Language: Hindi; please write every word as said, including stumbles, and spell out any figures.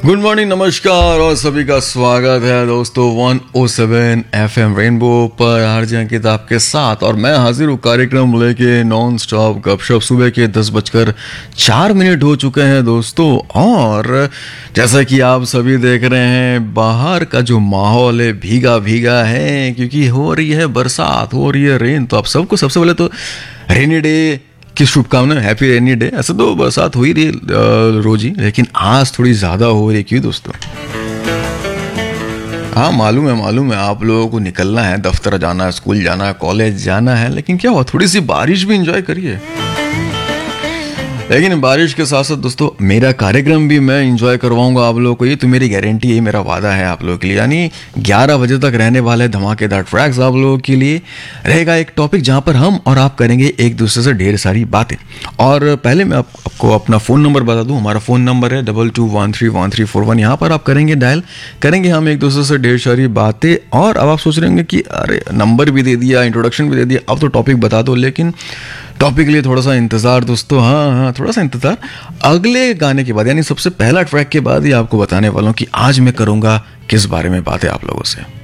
गुड मॉर्निंग, नमस्कार और सभी का स्वागत है दोस्तों one O seven F M rainbow पर आरजे अंकित आपके साथ। और मैं हाजिर हूँ कार्यक्रम लेके नॉन स्टॉप गपशप। सुबह के दस बजकर चार मिनट हो चुके हैं दोस्तों। और जैसा कि आप सभी देख रहे हैं, बाहर का जो माहौल है भीगा भीगा है, क्योंकि हो रही है बरसात, हो रही है रेन। तो आप सबको सबसे पहले तो रेनी डे की शुभकामनाएं, हैप्पी रेनी डे। ऐसे तो बरसात हो ही रही रोज ही, लेकिन आज थोड़ी ज्यादा हो रही। क्यों दोस्तों? हाँ, मालूम है मालूम है आप लोगों को निकलना है, दफ्तर जाना है, स्कूल जाना है, कॉलेज जाना है, लेकिन क्या हुआ, थोड़ी सी बारिश भी एंजॉय करिए। लेकिन बारिश के साथ साथ दोस्तों मेरा कार्यक्रम भी मैं इंजॉय करवाऊंगा आप लोगों को। ये तो मेरी गारंटी है, मेरा वादा है आप लोगों के लिए। यानी ग्यारह बजे तक रहने वाले धमाकेदार ट्रैक्स आप लोगों के लिए रहेगा एक टॉपिक जहां पर हम और आप करेंगे एक दूसरे से ढेर सारी बातें। और पहले मैं आप, आपको अपना फ़ोन नंबर बता दूं। हमारा फ़ोन नंबर है double two one three one three four one. यहाँ पर आप करेंगे डायल, करेंगे हम एक दूसरे से ढेर सारी बातें। और अब आप सोच रहे होंगे कि अरे नंबर भी दे दिया, इंट्रोडक्शन भी दे दिया, अब तो टॉपिक बता दो। लेकिन टॉपिक के लिए थोड़ा सा इंतजार दोस्तों, हाँ हाँ थोड़ा सा इंतजार। अगले गाने के बाद, यानी सबसे पहला ट्रैक के बाद ही आपको बताने वाला हूँ कि आज मैं करूँगा किस बारे में बातें आप लोगों से।